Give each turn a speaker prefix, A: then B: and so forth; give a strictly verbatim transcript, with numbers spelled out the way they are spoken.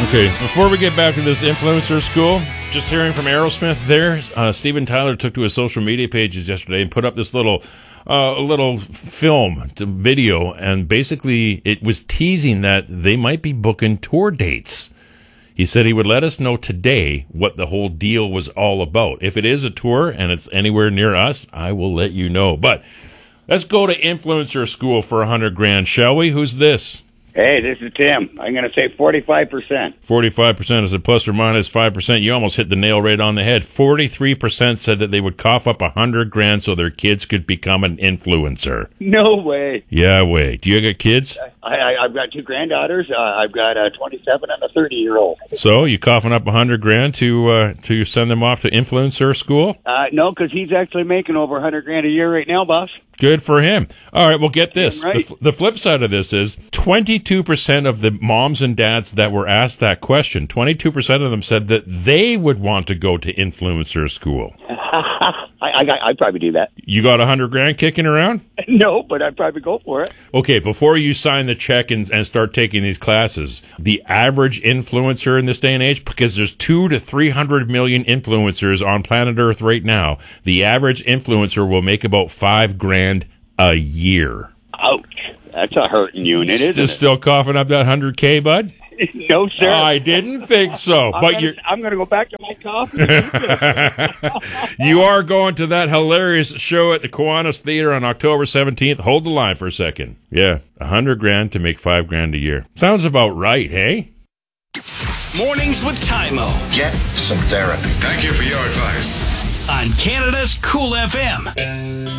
A: Okay, before we get back to this influencer school, just hearing from Aerosmith there, uh, Steven Tyler took to his social media pages yesterday and put up this little uh, little film, to video, and basically it was teasing that they might be booking tour dates. He said he would let us know today what the whole deal was all about. If it is a tour and it's anywhere near us, I will let you know. But let's go to influencer school for a hundred grand, shall we? Who's this?
B: Hey, this is Tim. I'm going to say forty-five percent.
A: forty-five percent is a plus or minus five percent. You almost hit the nail right on the head. forty-three percent said that they would cough up a hundred grand so their kids could become an influencer.
B: No way.
A: Yeah, way. Do you got kids?
B: I, I, I've got two granddaughters. Uh, I've got a twenty-seven and a thirty-year-old.
A: So you coughing up a hundred grand to uh, to send them off to influencer school?
B: Uh, no, because he's actually making over a hundred grand a year right now, boss.
A: Good for him. All right, well, get this.
B: Right.
A: The, the flip side of this is twenty-two percent of the moms and dads that were asked that question, twenty-two percent of them said that they would want to go to influencer school.
B: I, I, I'd probably do that.
A: You got a hundred grand kicking around?
B: No, but I'd probably go for it.
A: Okay, before you sign the check and, and start taking these classes, the average influencer in this day and age, because there's two to three hundred million influencers on planet Earth right now, the average influencer will make about five grand a year.
B: Ouch. That's a hurting unit, isn't
A: Just
B: it?
A: still coughing up that hundred K, bud?
B: No, sir.
A: I didn't think so.
B: I'm
A: but
B: gonna,
A: you're
B: I'm going to go back to my coffee.
A: you are going to that hilarious show at the Kiwanis Theater on October seventeenth. Hold the line for a second. Yeah, a hundred grand to make five grand a year. Sounds about right, hey?
C: Mornings with Tymo.
D: Get some therapy.
E: Thank you for your advice.
C: On Canada's Cool F M.